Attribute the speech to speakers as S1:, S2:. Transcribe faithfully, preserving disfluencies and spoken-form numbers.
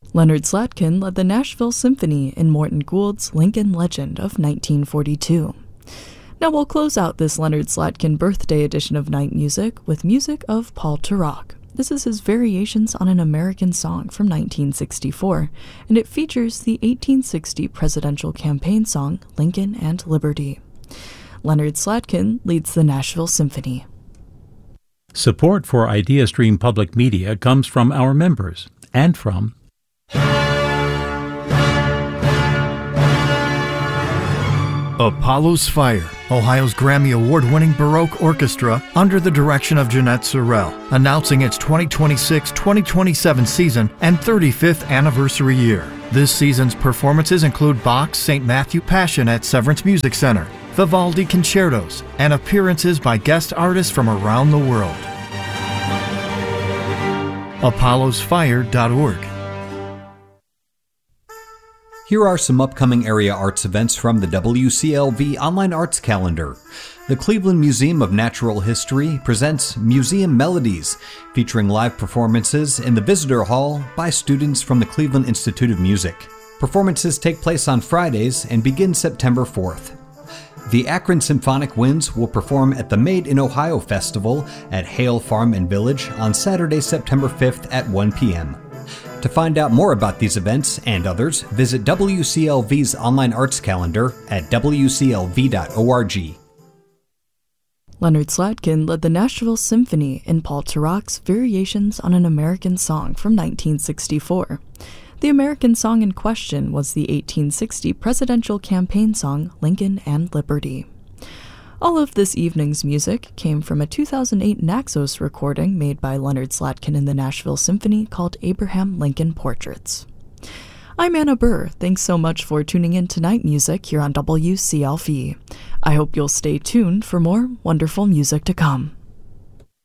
S1: Leonard Slatkin led the Nashville Symphony in Morton Gould's Lincoln Legend of nineteen forty-two. Now we'll close out this Leonard Slatkin birthday edition of Night Music with music of Paul Tarak. This is his Variations on an American Song from nineteen sixty-four, and it features the eighteen sixty presidential campaign song Lincoln and Liberty. Leonard Slatkin leads the Nashville Symphony.
S2: Support for IdeaStream Public Media comes from our members and from
S3: Apollo's Fire, Ohio's Grammy Award-winning Baroque orchestra under the direction of Jeanette Sorrell, announcing its twenty twenty-six twenty twenty-seven season and thirty-fifth anniversary year. This season's performances include Bach's Saint Matthew Passion at Severance Music Center, Vivaldi concertos, and appearances by guest artists from around the world. apollos fire dot org.
S4: Here are some upcoming area arts events from the W C L V Online Arts Calendar. The Cleveland Museum of Natural History presents Museum Melodies, featuring live performances in the Visitor Hall by students from the Cleveland Institute of Music. Performances take place on Fridays and begin September fourth. The Akron Symphonic Winds will perform at the Made in Ohio Festival at Hale Farm and Village on Saturday, September fifth at one p.m. To find out more about these events and others, visit W C L V's online arts calendar at w c l v dot org.
S1: Leonard Slatkin led the Nashville Symphony in Paul Tarak's Variations on an American Song from nineteen sixty-four. The American song in question was the eighteen sixty presidential campaign song Lincoln and Liberty. All of this evening's music came from a two thousand eight Naxos recording made by Leonard Slatkin in the Nashville Symphony called Abraham Lincoln Portraits. I'm Anna Burr. Thanks so much for tuning in to Night Music here on W C L V. I hope you'll stay tuned for more wonderful music to come.